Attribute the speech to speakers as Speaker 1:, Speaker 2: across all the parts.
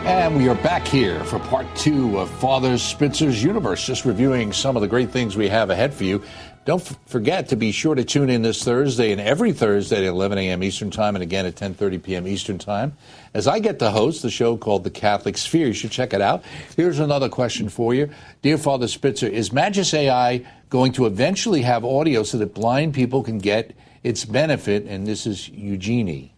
Speaker 1: And we are back here for part two of Father Spitzer's Universe, just reviewing some of the great things we have ahead for you. Don't forget to be sure to tune in this Thursday and every Thursday at 11 a.m. Eastern Time and again at 10:30 p.m. Eastern Time as I get to host the show called The Catholic Sphere. You should check it out. Here's another question for you. Dear Father Spitzer, is Magis AI going to eventually have audio so that blind people can get its benefit? And this is Eugenie.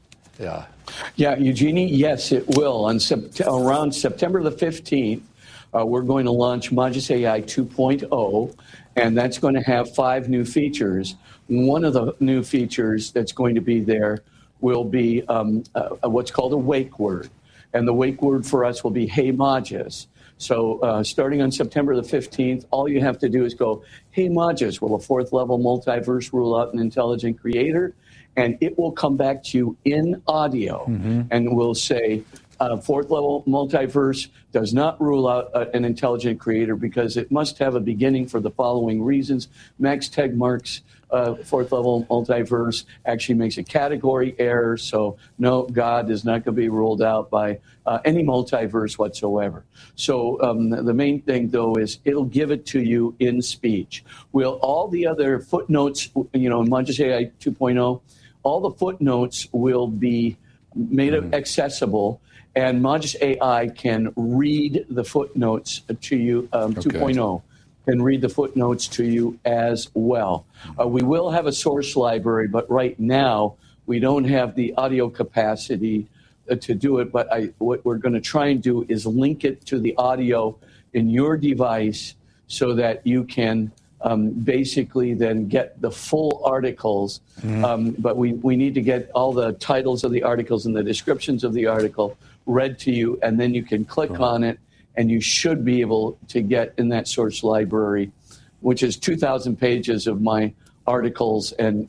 Speaker 2: Yeah, Eugenie, yes, it will. Around September the 15th, we're going to launch Magis AI 2.0, and that's going to have 5 new features. One of the new features that's going to be there will be what's called a wake word. And the wake word for us will be, hey, Magis. So starting on September the 15th, all you have to do is go, hey, Magis, will a 4th level multiverse rule out an intelligent creator? And it will come back to you in audio and will say, 4th level multiverse does not rule out an intelligent creator because it must have a beginning for the following reasons. Max Tegmark's 4th level multiverse actually makes a category error. So no, God is not going to be ruled out by any multiverse whatsoever. So the main thing, though, is it'll give it to you in speech. Will all the other footnotes, in Magis AI 2.0, all the footnotes will be made accessible, and Magis AI can read the footnotes to you, 2.0, can read the footnotes to you as well. We will have a source library, but right now we don't have the audio capacity to do it, but what we're going to try and do is link it to the audio in your device so that you can basically then get the full articles, but we need to get all the titles of the articles and the descriptions of the article read to you, and then you can click on it, and you should be able to get in that source library, which is 2,000 pages of my articles and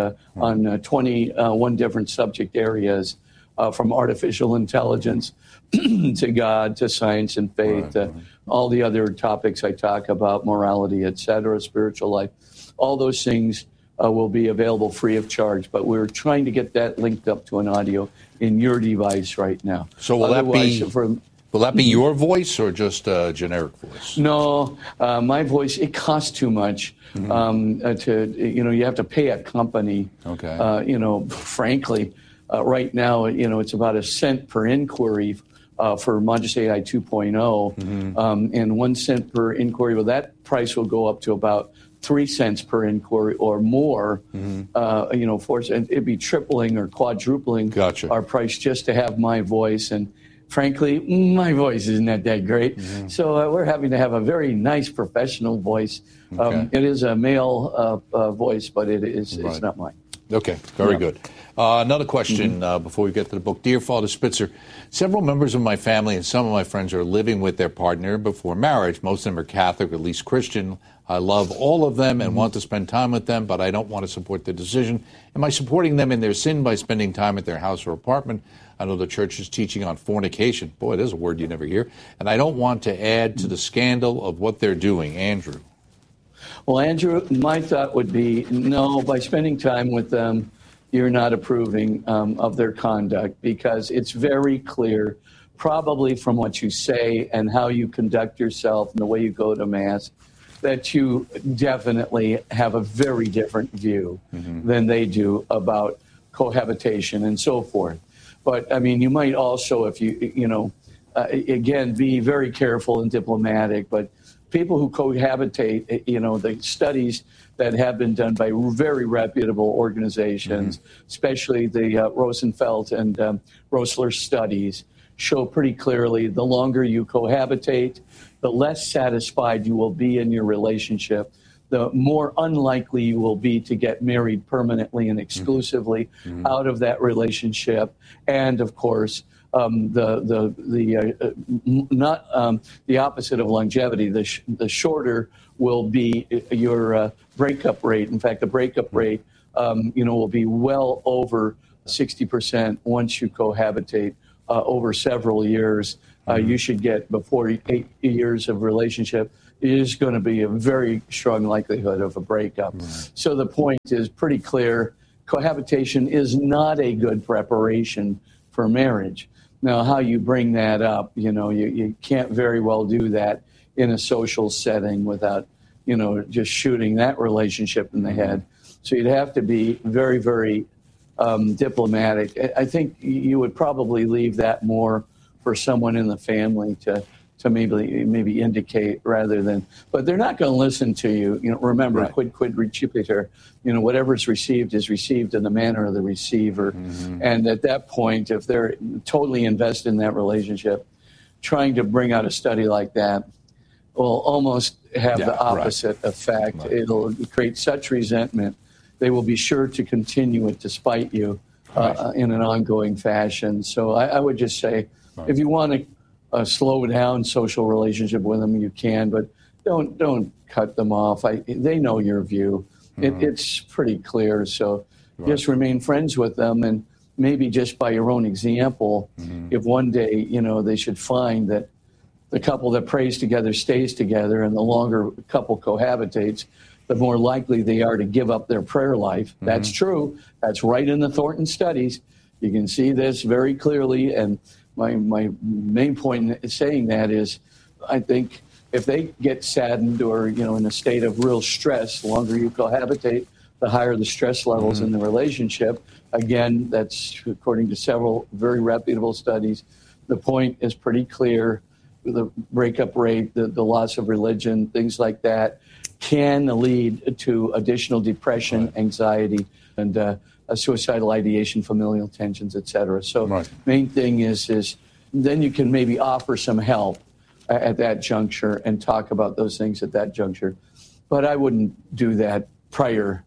Speaker 2: on 21 different subject areas, from artificial intelligence to God, to science and faith, all the other topics I talk about, morality, etc., spiritual life. All those things will be available free of charge, but we're trying to get that linked up to an audio in your device right now.
Speaker 1: So will that be your voice or just a generic voice?
Speaker 2: No, my voice, it costs too much. You have to pay a company. Frankly, right now, it's about $0.01 per inquiry for Magis AI 2.0, and 1 cent per inquiry. Well, that price will go up to about 3 cents per inquiry or more. 4 cents. It'd be tripling or quadrupling our price just to have my voice. And frankly, my voice isn't that great. So we're having to have a very nice professional voice. It is a male voice, but it's not mine.
Speaker 1: Okay, very good. Another question before we get to the book. Dear Father Spitzer, several members of my family and some of my friends are living with their partner before marriage. Most of them are Catholic, or at least Christian. I love all of them and want to spend time with them, but I don't want to support their decision. Am I supporting them in their sin by spending time at their house or apartment? I know the church is teaching on fornication. Boy, there's a word you never hear. And I don't want to add to the scandal of what they're doing. Andrew.
Speaker 2: Well, Andrew, my thought would be, no, by spending time with them, you're not approving of their conduct, because it's very clear, probably from what you say and how you conduct yourself and the way you go to Mass, that you definitely have a very different view than they do about cohabitation and so forth. But, I mean, you might also, if again, be very careful and diplomatic, but people who cohabitate, the studies that have been done by very reputable organizations, especially the Rosenfeld and Rosler studies, show pretty clearly the longer you cohabitate, the less satisfied you will be in your relationship, the more unlikely you will be to get married permanently and exclusively out of that relationship. And, of course, the opposite of longevity. The shorter will be your breakup rate. In fact, the breakup rate, will be well over 60% once you cohabitate over several years. You should get, before 8 years of relationship, is going to be a very strong likelihood of a breakup. So the point is pretty clear. Cohabitation is not a good preparation for marriage. Now, how you bring that up, you can't very well do that in a social setting without, just shooting that relationship in the head. So you'd have to be very, very diplomatic. I think you would probably leave that more for someone in the family to maybe indicate rather than, but they're not going to listen to you. Remember,
Speaker 1: right.
Speaker 2: Quid recipitur, whatever's received is received in the manner of the receiver. And at that point, if they're totally invested in that relationship, trying to bring out a study like that will almost have the opposite effect. Right. It'll create such resentment. They will be sure to continue it despite you in an ongoing fashion. So I would just say, if you want to slow down social relationship with them, you can, but don't cut them off. They know your view. It's pretty clear. So just remain friends with them, and maybe just by your own example, if one day they should find that the couple that prays together stays together, and the longer a couple cohabitates, the more likely they are to give up their prayer life. That's true. That's right in the Thornton studies. You can see this very clearly, and my main point in saying that is, I think if they get saddened or in a state of real stress, the longer you cohabitate, the higher the stress levels in the relationship. Again, that's according to several very reputable studies. The point is pretty clear. The breakup rate, the loss of religion, things like that, can lead to additional depression, anxiety, and a suicidal ideation, familial tensions, etc. So main thing is then you can maybe offer some help at that juncture and talk about those things at that juncture. But I wouldn't do that prior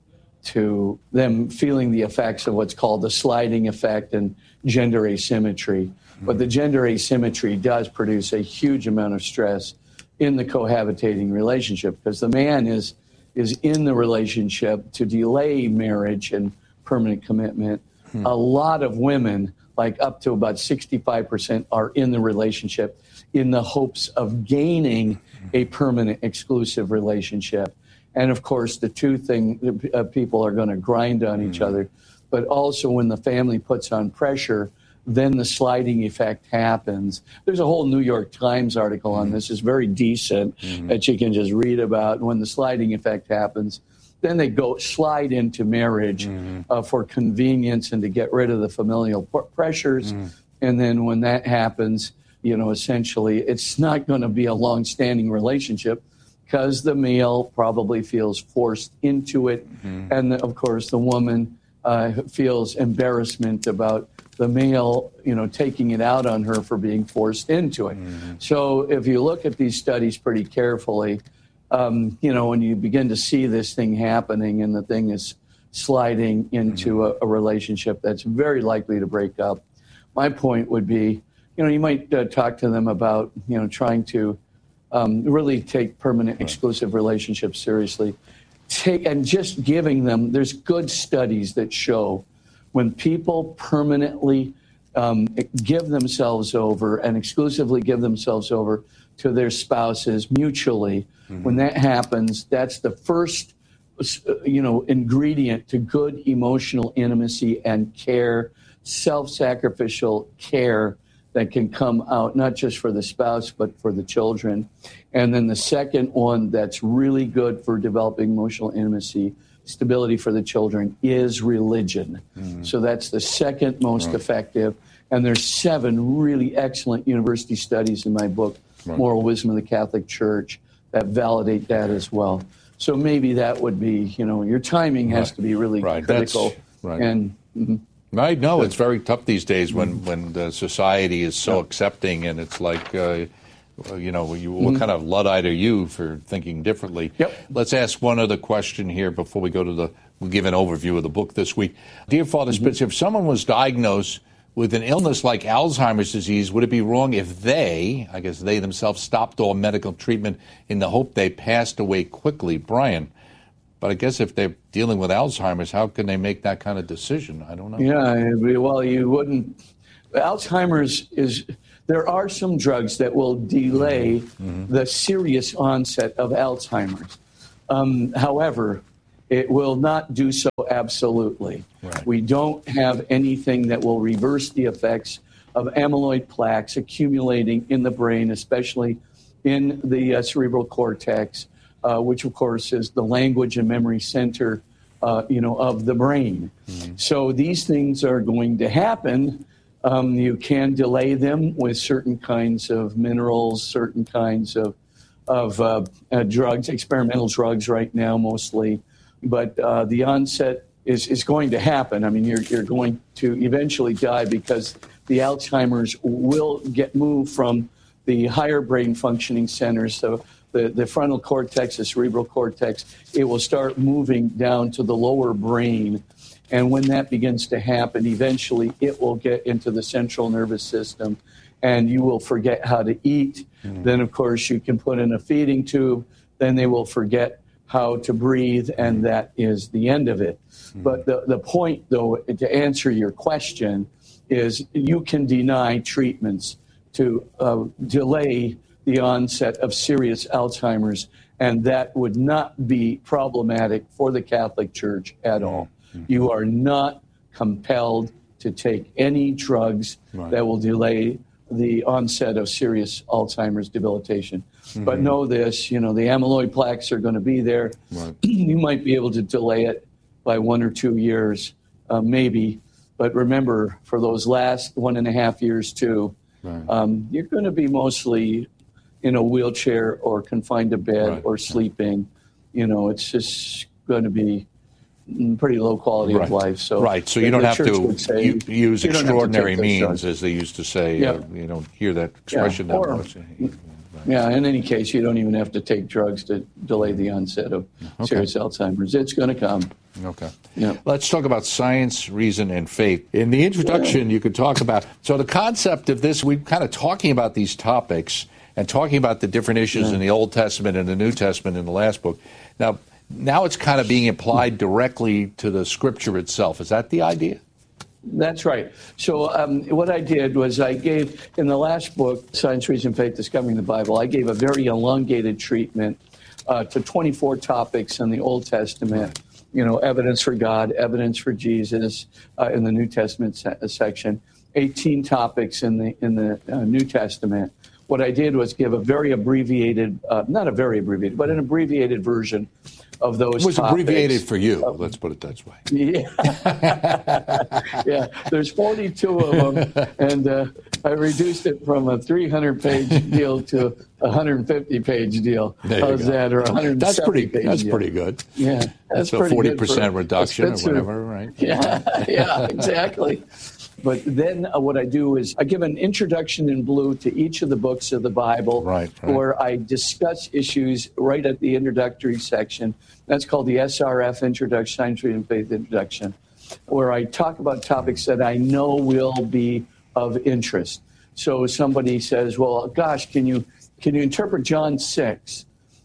Speaker 2: to them feeling the effects of what's called the sliding effect and gender asymmetry. But the gender asymmetry does produce a huge amount of stress in the cohabitating relationship, because the man is in the relationship to delay marriage and permanent commitment. A lot of women, like up to about 65%, are in the relationship in the hopes of gaining a permanent exclusive relationship. And of course, the two people are going to grind on each other. But also when the family puts on pressure, then the sliding effect happens. There's a whole New York Times article on this. It's very decent that you can just read about. When the sliding effect happens, then they slide into marriage for convenience and to get rid of the familial pressures. And then when that happens, essentially it's not going to be a long-standing relationship, because the male probably feels forced into it. And of course, the woman feels embarrassment about the male, taking it out on her for being forced into it. So if you look at these studies pretty carefully, when you begin to see this thing happening and the thing is sliding into a relationship that's very likely to break up, my point would be, you might talk to them about, trying to really take permanent exclusive relationships seriously. And just giving them, there's good studies that show when people permanently give themselves over and exclusively give themselves over to their spouses mutually, when that happens, that's the first, ingredient to good emotional intimacy and care, self-sacrificial care that can come out, not just for the spouse, but for the children. And then the second one that's really good for developing emotional intimacy, stability for the children, is religion. So that's the second most effective. And there's 7 really excellent university studies in my book, Moral Wisdom of the Catholic Church, that validate that as well. So maybe that would be, your timing has to be really critical. And
Speaker 1: Right. No, it's very tough these days when the society is so accepting, and it's like, what kind of Luddite are you for thinking differently? Let's ask one other question here before we go to we'll give an overview of the book this week. Dear Father Spitzer, if someone was diagnosed with an illness like Alzheimer's disease, would it be wrong if they themselves, stopped all medical treatment in the hope they passed away quickly? Brian. But I guess if they're dealing with Alzheimer's, how can they make that kind of decision? I don't know.
Speaker 2: Yeah, well, you wouldn't. Alzheimer's there are some drugs that will delay the serious onset of Alzheimer's. However, it will not do so absolutely. We don't have anything that will reverse the effects of amyloid plaques accumulating in the brain, especially in the cerebral cortex, which, of course, is the language and memory center, of the brain. So these things are going to happen. You can delay them with certain kinds of minerals, certain kinds of drugs, experimental drugs right now mostly. But the onset is going to happen. I mean, you're going to eventually die because the Alzheimer's will get moved from the higher brain functioning centers. So the frontal cortex, the cerebral cortex, it will start moving down to the lower brain. And when that begins to happen, eventually it will get into the central nervous system and you will forget how to eat. Then, of course, you can put in a feeding tube. Then they will forget how to breathe, and that is the end of it. But the point, though, to answer your question, is you can deny treatments to delay the onset of serious Alzheimer's, and that would not be problematic for the Catholic Church at all. You are not compelled to take any drugs that will delay the onset of serious Alzheimer's debilitation. But know this, the amyloid plaques are going to be there. You might be able to delay it by 1 or 2 years, maybe. But remember, for those last 1.5 years, too, you're going to be mostly in a wheelchair or confined to bed or sleeping. It's just going to be pretty low quality of life. So
Speaker 1: so you don't have to use extraordinary means, as they used to say. You don't hear that expression that much. In any case, you don't even have to take drugs to delay the onset of serious Alzheimer's. It's going to come. Let's talk about science, reason, and faith. In the introduction, you could talk about, so the concept of this, we're kind of talking about these topics and talking about the different issues in the Old Testament and the New Testament in the last book. Now it's kind of being applied directly to the Scripture itself. Is that the idea?
Speaker 2: That's right. So what I did was I gave, in the last book, Science, Reason, Faith, Discovering the Bible, I gave a very elongated treatment to 24 topics in the Old Testament. Evidence for God, evidence for Jesus in the New Testament section, 18 topics in the New Testament. What I did was give a very abbreviated, not a very abbreviated, but an abbreviated version of those topics. It was
Speaker 1: abbreviated for you, let's put it that way.
Speaker 2: There's 42 of them, and I reduced it from a 300-page deal to a 150-page deal. How's that? Or 170-page deal.
Speaker 1: That's pretty good.
Speaker 2: Yeah.
Speaker 1: That's a 40% reduction or whatever, right?
Speaker 2: Yeah, exactly. But then what I do is I give an introduction in blue to each of the books of the Bible, where I discuss issues right at the introductory section. That's called the SRF Introduction, Science, Reason, Faith Introduction, where I talk about topics that I know will be of interest. So somebody says, well, gosh, can you interpret John 6,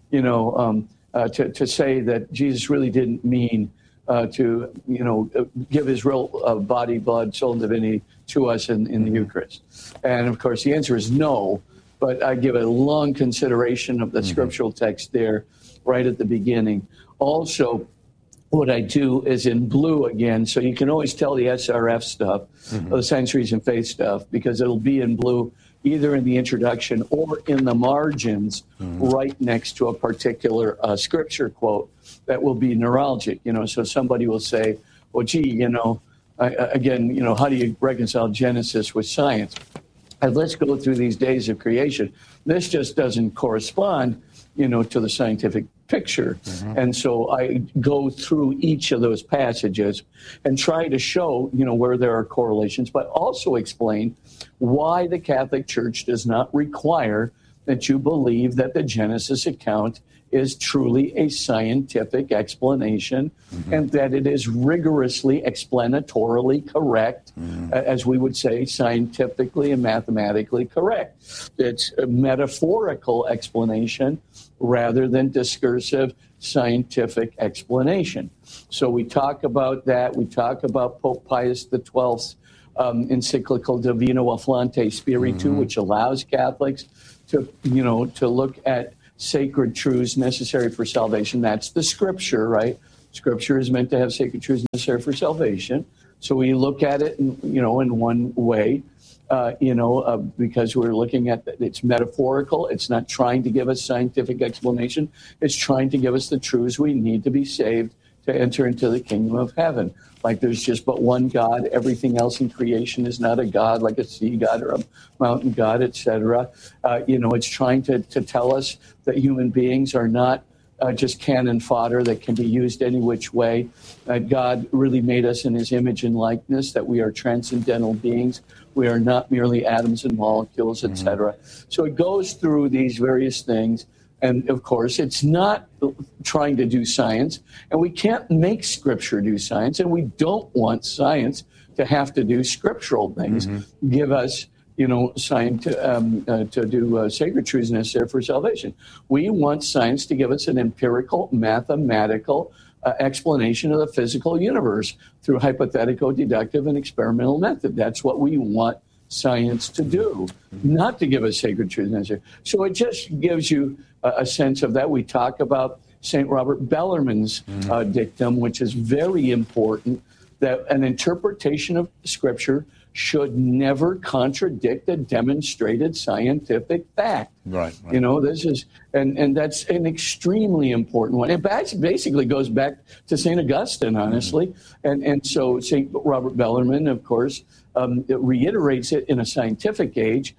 Speaker 2: to say that Jesus really didn't mean to give his real body, blood, soul, and divinity to us in the Eucharist? And, of course, the answer is no, but I give a long consideration of the scriptural text there right at the beginning. Also, what I do is in blue again, so you can always tell the SRF stuff, the Science, Reason, Faith stuff, because it'll be in blue either in the introduction or in the margins right next to a particular scripture quote that will be neuralgic. So somebody will say, well, gee, again, how do you reconcile Genesis with science? And let's go through these days of creation. This just doesn't correspond, to the scientific picture. And so I go through each of those passages and try to show, where there are correlations, but also explain why the Catholic Church does not require that you believe that the Genesis account is truly a scientific explanation and that it is rigorously explanatorily correct, as we would say, scientifically and mathematically correct. It's a metaphorical explanation rather than discursive scientific explanation. So we talk about that. We talk about Pope Pius XII's encyclical Divino Afflante Spiritu, which allows Catholics to look at sacred truths necessary for salvation. That's the scripture, right? Scripture is meant to have sacred truths necessary for salvation. So we look at it, in one way. because we're looking at it's metaphorical. It's not trying to give us scientific explanation. It's trying to give us the truths we need to be saved to enter into the kingdom of heaven. Like there's just but one God. Everything else in creation is not a God, like a sea god or a mountain god, etc. It's trying to tell us that human beings are not just cannon fodder that can be used any which way. God really made us in his image and likeness, that we are transcendental beings. We are not merely atoms and molecules, etc. So it goes through these various things. And, of course, it's not trying to do science. And we can't make Scripture do science. And we don't want science to have to do scriptural things. Give us, science to do sacred truths necessary for salvation. We want science to give us an empirical, mathematical explanation of the physical universe through hypothetical, deductive, and experimental method. That's what we want science to do, not to give us sacred truths necessary. So it just gives you a sense of that. We talk about St. Robert Bellarmine's dictum, which is very important, that an interpretation of Scripture should never contradict a demonstrated scientific fact.
Speaker 1: Right.
Speaker 2: This is, and that's an extremely important one. It basically goes back to St. Augustine, honestly. And so St. Robert Bellarmine, of course, it reiterates it in a scientific age.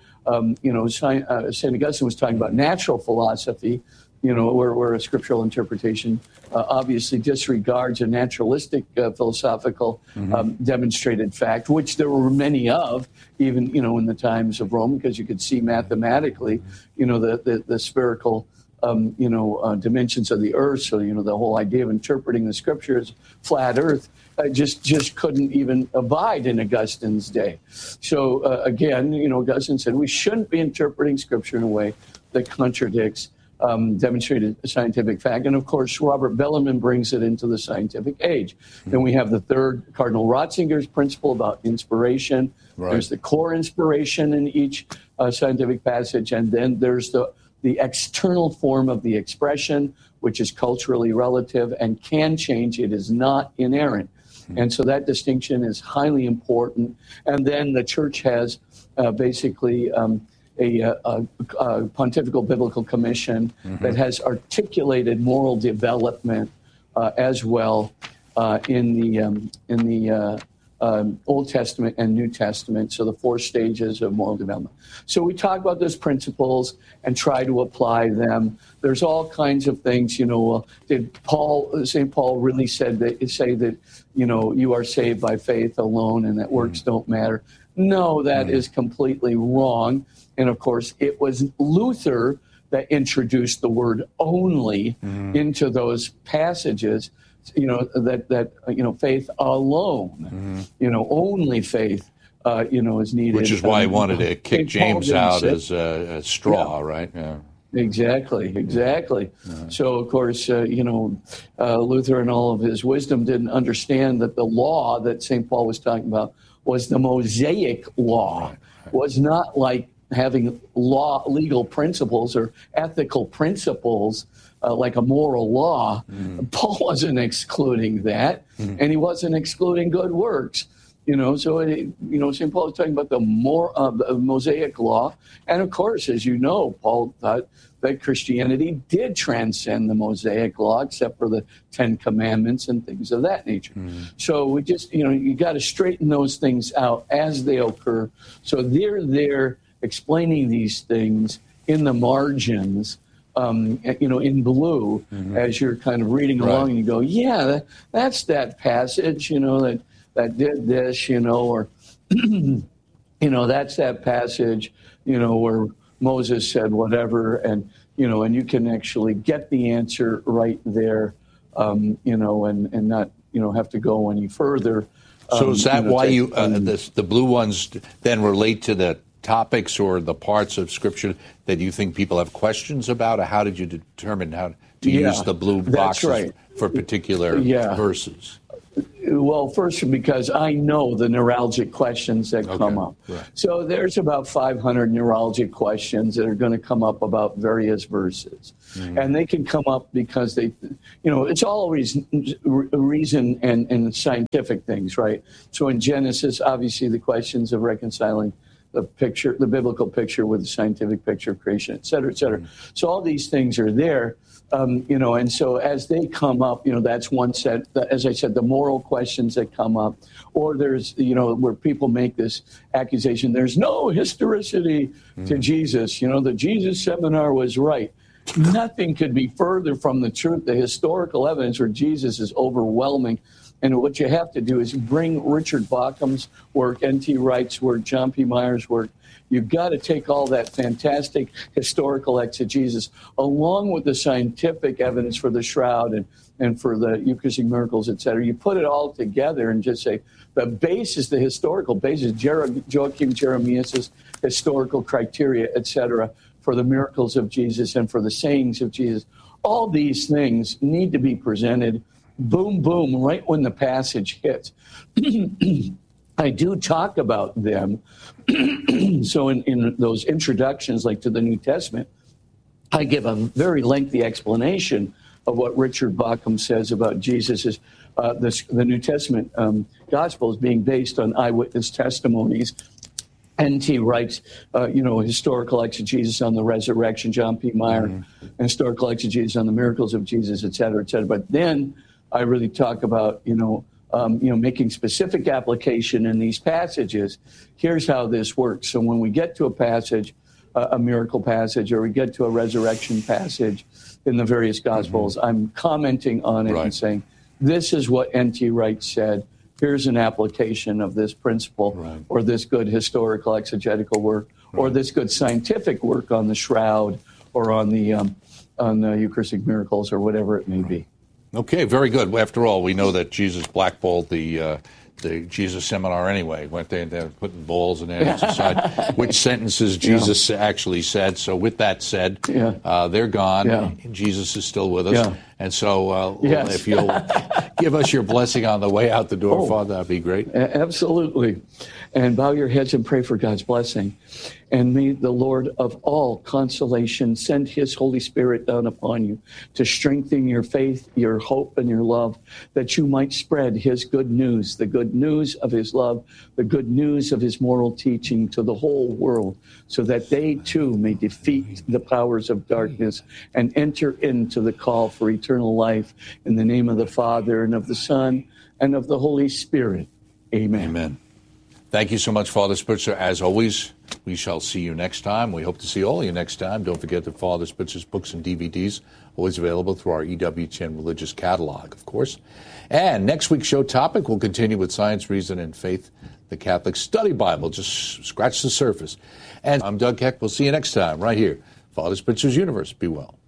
Speaker 2: St. Augustine was talking about natural philosophy, where a scriptural interpretation obviously disregards a naturalistic philosophical demonstrated fact, which there were many of, even, in the times of Rome, because you could see mathematically, the spherical, dimensions of the earth. So, the whole idea of interpreting the scriptures, flat earth, just couldn't even abide in Augustine's day. So, again, Augustine said we shouldn't be interpreting scripture in a way that contradicts demonstrated scientific fact. And, of course, Robert Bellarmine brings it into the scientific age. Then we have the third, Cardinal Ratzinger's principle about inspiration. Right. There's the core inspiration in each scientific passage. And then there's the external form of the expression, which is culturally relative and can change. It is not inerrant. And so that distinction is highly important. And then the Church has basically a Pontifical Biblical Commission that has articulated moral development as well in the Old Testament and New Testament, so the 4 stages of moral development. So we talk about those principles and try to apply them. There's all kinds of things, did St. Paul really say that, you are saved by faith alone and that works don't matter? No, that is completely wrong. And, of course, it was Luther that introduced the word only into those passages, that faith alone, only faith, is needed.
Speaker 1: Which is why he wanted to kick James out as a straw, right? Yeah.
Speaker 2: Exactly. So, of course, Luther in all of his wisdom didn't understand that the law that St. Paul was talking about was the Mosaic law. Right. Was not like having legal principles or ethical principles like a moral law. Paul wasn't excluding that, and he wasn't excluding good works. So St. Paul is talking about the Mosaic law, and of course, as you know, Paul thought that Christianity did transcend the Mosaic law, except for the 10 Commandments and things of that nature. So we just, you got to straighten those things out as they occur. So they're there explaining these things in the margins, in blue, as you're kind of reading along, and you go, yeah, that's that passage, that did this, or, that's that passage, where Moses said whatever, and, and you can actually get the answer right there, and not, have to go any further.
Speaker 1: So is that why the blue ones then relate to the topics or the parts of Scripture that you think people have questions about? Or how did you determine how to use the blue boxes for particular verses?
Speaker 2: Well, first, because I know the neuralgic questions that come up. Right. So there's about 500 neuralgic questions that are going to come up about various verses. And they can come up because it's always reason and scientific things, right? So in Genesis, obviously the questions of reconciling the picture, the biblical picture with the scientific picture of creation, et cetera, et cetera. So all these things are there. And so as they come up, that's one set. As I said, the moral questions that come up, or there's, where people make this accusation, there's no historicity to Jesus. The Jesus seminar was right. Nothing could be further from the truth. The historical evidence for Jesus is overwhelming. And what you have to do is bring Richard Bauckham's work, N.T. Wright's work, John P. Meyer's work. You've got to take all that fantastic historical exegesis along with the scientific evidence for the shroud and for the Eucharistic miracles, et cetera. You put it all together and just say the basis, the historical basis, Joachim Jeremias' historical criteria, et cetera, for the miracles of Jesus and for the sayings of Jesus. All these things need to be presented, boom, boom, right when the passage hits. I do talk about them. So in those introductions, like to the New Testament, I give a very lengthy explanation of what Richard Bauckham says about Jesus' the New Testament Gospels being based on eyewitness testimonies. N.T. Wright's, historical exegesis on the resurrection, John P. Meyer, historical exegesis on the miracles of Jesus, et cetera, et cetera. But then I really talk about, making specific application in these passages. Here's how this works. So when we get to a passage, a miracle passage, or we get to a resurrection passage in the various Gospels, I'm commenting on it and saying, this is what N.T. Wright said. Here's an application of this principle, or this good historical exegetical work, or this good scientific work on the shroud, or on the Eucharistic miracles, or whatever it may be.
Speaker 1: Okay, very good. After all, we know that Jesus blackballed the Jesus seminar anyway. Went there and they were putting balls in there to decide which sentences Jesus actually said. So with that said, they're gone. Yeah. Jesus is still with us. Yeah. And so if you'll give us your blessing on the way out the door, Father, that'd be great.
Speaker 2: Absolutely. And bow your heads and pray for God's blessing. And may the Lord of all consolation send his Holy Spirit down upon you to strengthen your faith, your hope, and your love, that you might spread his good news, the good news of his love, the good news of his moral teaching to the whole world, so that they too may defeat the powers of darkness and enter into the call for eternal life. In the name of the Father, and of the Son, and of the Holy Spirit. Amen.
Speaker 1: Amen. Thank you so much, Father Spitzer. As always, we shall see you next time. We hope to see all of you next time. Don't forget that Father Spitzer's books and DVDs always available through our EWTN religious catalog, of course. And next week's show topic will continue with Science, Reason, and Faith, the Catholic Study Bible. Just scratch the surface. And I'm Doug Keck. We'll see you next time right here. Father Spitzer's Universe. Be well.